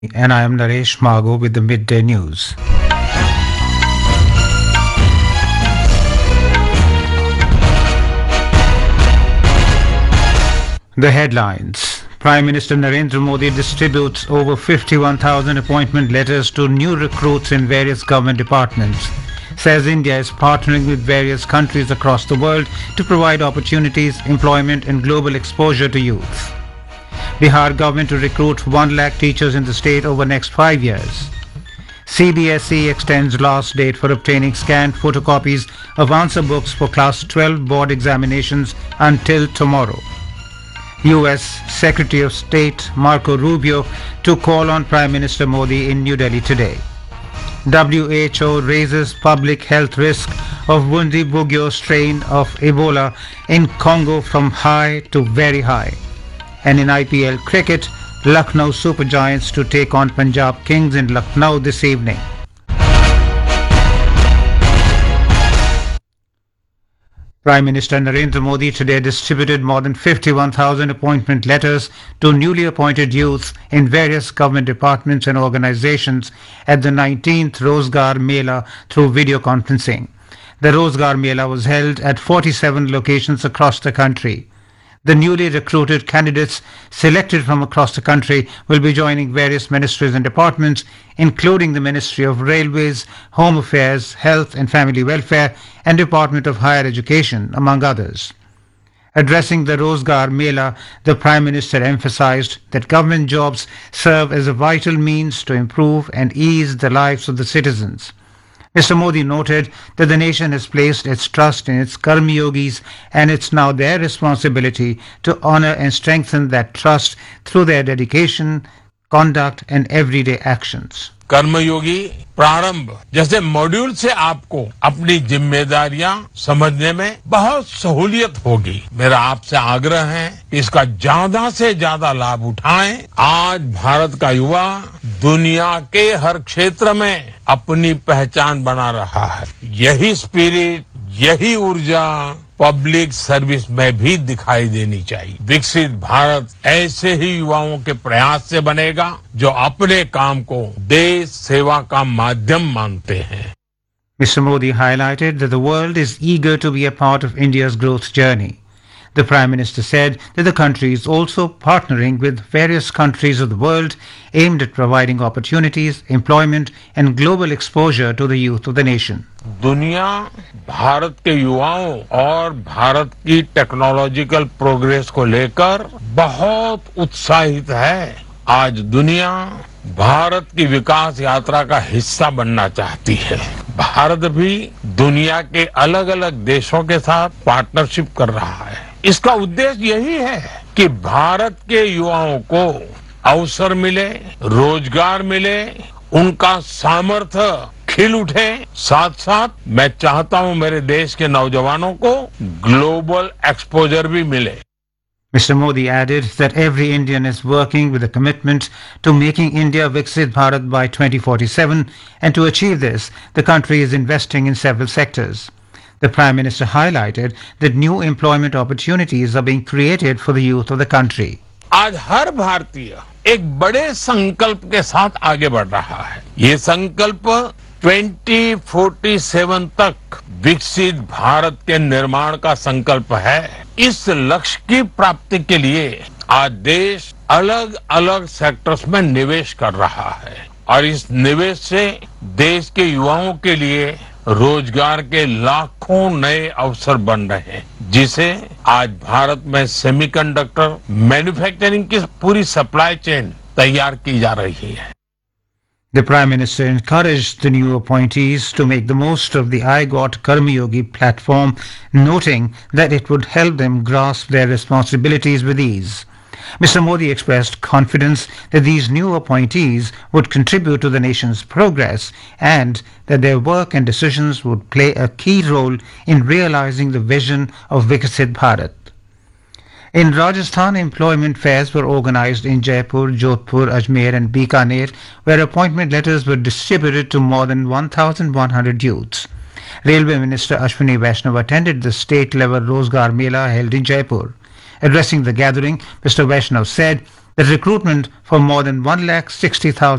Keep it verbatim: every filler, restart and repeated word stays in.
And I am Naresh Mago with the midday news. The headlines. Prime Minister Narendra Modi distributes over fifty-one thousand appointment letters to new recruits in various government departments. Says India is partnering with various countries across the world to provide opportunities, employment and global exposure to youth. Bihar government to recruit one lakh teachers in the state over next five years. C B S E extends last date for obtaining scanned photocopies of answer books for class twelve board examinations until tomorrow. U S Secretary of State Marco Rubio to call on Prime Minister Modi in New Delhi today. W H O raises public health risk of Bundibugyo strain of Ebola in Congo from high to very high. And in I P L cricket, Lucknow Super Giants to take on Punjab Kings in Lucknow this evening. Prime Minister Narendra Modi today distributed more than fifty-one thousand appointment letters to newly appointed youth in various government departments and organizations at the nineteenth Rozgar Mela through video conferencing. The Rozgar Mela was held at forty-seven locations across the country. The newly recruited candidates selected from across the country will be joining various ministries and departments, including the Ministry of Railways, Home Affairs, Health and Family Welfare, and Department of Higher Education, among others. Addressing the Rozgar Mela, the Prime Minister emphasized that government jobs serve as a vital means to improve and ease the lives of the citizens. Mister Modi noted that the nation has placed its trust in its Karmi Yogis and it's now their responsibility to honor and strengthen that trust through their dedication, conduct and everyday actions. कर्मयोगी प्रारंभ जैसे module से आपको अपनी जिम्मेदारियां समझने में बहुत सहूलियत होगी। मेरा आपसे आग्रह है कि इसका ज्यादा से ज्यादा लाभ उठाएं। आज भारत का युवा दुनिया के हर क्षेत्र में अपनी पहचान बना रहा है। यही स्पिरिट, यही ऊर्जा पब्लिक सर्विस में भी दिखाई देनी चाहिए। विकसित भारत ऐसे ही युवाओं के प्रयास से बनेगा जो अपने काम को देश सेवा का माध्यम मानते हैं। Mister Modi highlighted that the world is eager to be a part of India's growth journey. The Prime Minister said that the country is also partnering with various countries of the world aimed at providing opportunities, employment and global exposure to the youth of the nation. दुनिया भारत के युवाओं और भारत की technological progress को लेकर बहुत उत्साहित है। आज दुनिया भारत की विकास यात्रा का हिस्सा बनना चाहती है। भारत भी दुनिया के अलग अलग देशों के साथ पार्टनरशिप कर रहा है। इसका उद्देश्य यही है कि भारत के युवाओं को अवसर मिले, रोजगार मिले, उनका सामर्थ्य खिल उठे। साथ साथ मैं चाहता हूं मेरे देश के नौजवानों को ग्लोबल एक्सपोजर भी मिले। Mister Modi added that every Indian is working with a commitment to making India Viksit Bharat by twenty forty-seven, and to achieve this, the country is investing in several sectors. The Prime Minister highlighted that new employment opportunities are being created for the youth of the country. आज हर भारतीय एक बड़े संकल्प के साथ आगे बढ़ रहा है। ये संकल्प ट्वेंटी फोर्टी सेवन तक विकसित भारत के निर्माण का संकल्प है। इस लक्ष्य की प्राप्ति के लिए आज देश अलग अलग सेक्टर्स में निवेश कर रहा है और इस निवेश से देश के युवाओं के लिए रोजगार के लाखों नए अवसर बन रहे हैं, जिसे आज भारत में सेमीकंडक्टर मैन्युफैक्चरिंग की पूरी सप्लाई चेन तैयार की जा रही है। The Prime Minister encouraged the new appointees to make the most of the I Got Karmi Yogi platform, noting that it would help them grasp their responsibilities with ease. Mister Modi expressed confidence that these new appointees would contribute to the nation's progress and that their work and decisions would play a key role in realizing the vision of Viksit Bharat. In Rajasthan, employment fairs were organized in Jaipur, Jodhpur, Ajmer and Bikaner, where appointment letters were distributed to more than one thousand one hundred youths. Railway Minister Ashwini Vaishnav attended the state-level Rozgar Mela held in Jaipur. Addressing the gathering, Mister Vaishnav said The recruitment for more than one lakh sixty thousand